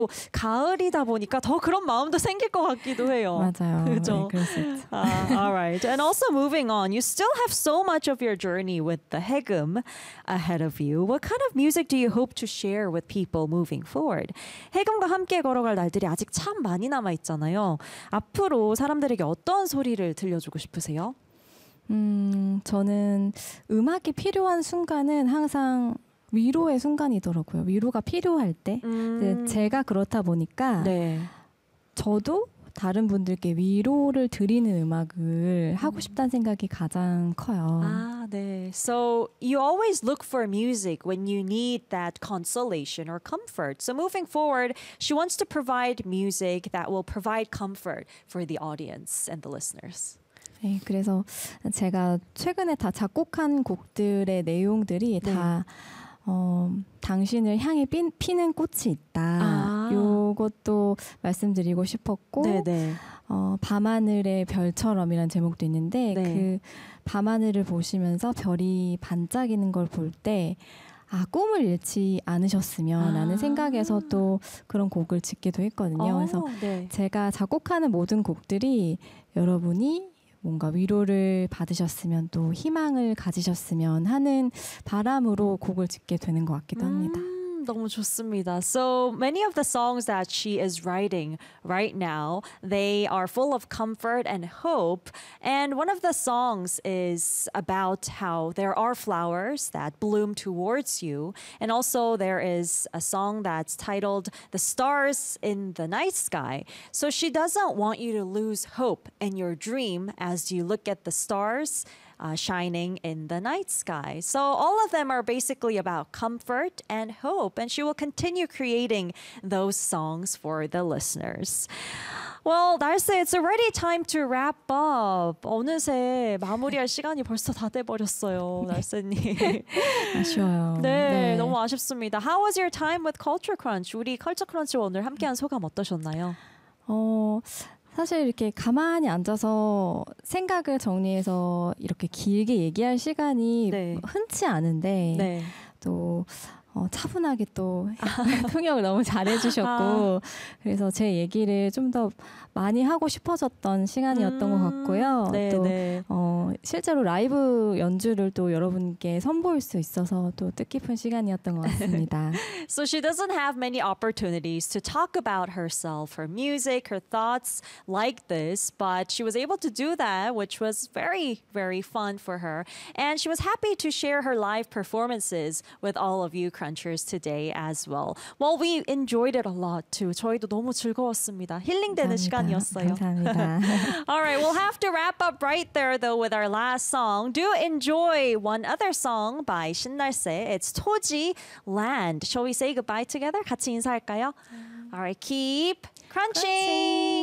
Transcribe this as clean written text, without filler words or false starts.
가을이다 보니까 더 그런 마음도 생길 것 같기도 해요. 맞아요. 그죠? 네, 그럴 수 있죠. All right. And also moving on, you still have so much of your journey with the 해금 ahead of you. What kind of music do you hope to share with people moving forward? 해금과 함께 걸어갈 날들이 아직 참 많이 남아 있잖아요. 앞으로 사람들에게 어떤 소리를 들려주고 싶으세요? 저는 음악이 필요한 순간은 항상 위로의 순간이더라고요. 위로가 필요할 때. 제가 그렇다 보니까 네. 저도 다른 분들께 위로를 드리는 음악을 하고 싶다는 생각이 가장 커요. 아, 네. So you always look for music when you need that consolation or comfort. So moving forward, she wants to provide music that will provide comfort for the audience and the listeners. 네, 그래서 제가 최근에 다 작곡한 곡들의 내용들이 네. 다 당신을 향해 피는 꽃이 있다. 요것도 말씀드리고 싶었고 네네. 밤하늘의 별처럼이라는 제목도 있는데 네. 그 밤하늘을 보시면서 별이 반짝이는 걸 볼 때 꿈을 잃지 않으셨으면 라는 생각에서 또 그런 곡을 짓기도 했거든요. 그래서 네. 제가 작곡하는 모든 곡들이 여러분이 뭔가 위로를 받으셨으면 또 희망을 가지셨으면 하는 바람으로 곡을 짓게 되는 것 같기도 합니다. 너무 좋습니다. So many of the songs that she is writing right now, they are full of comfort and hope. And one of the songs is about how there are flowers that bloom towards you. And also there is a song that's titled The Stars in the Night Sky. So she doesn't want you to lose hope in your dream as you look at the stars shining in the night sky. So all of them are basically about comfort and hope, and she will continue creating those songs for the listeners. Well, 날씨, it's already time to wrap up. 어느새 마무리할 시간이 벌써 다 돼버렸어요, 날씨님. 아쉬워요. 네, 너무 아쉽습니다. How was your time with Culture Crunch? 우리 Culture Crunch와 오늘 함께한 소감 어떠셨나요? 사실 이렇게 가만히 앉아서 생각을 정리해서 이렇게 길게 얘기할 시간이 네. 흔치 않은데 네. 또 차분하게 또 통역을 너무 잘해주셨고 그래서 제 얘기를 좀 더 많이 하고 싶어졌던 시간이었던 것 같고요. 네, 또 네. 실제로 라이브 연주를 또 여러분께 선보일 수 있어서 또 뜻깊은 시간이었던 것 같습니다. So she doesn't have many opportunities to talk about herself, her music, her thoughts like this, but she was able to do that, which was very, very fun for her. And she was happy to share her live performances with all of you crunchers today as well. Well, we enjoyed it a lot too. 저희도 너무 즐거웠습니다. 힐링되는 시간이었어요. 감사합니다. All right, we'll have to wrap up right there though with our last song. Do enjoy one other song by 신날새. It's 토지 Land. Shall we say goodbye together? 같이 인사할까요? All right, keep crunching.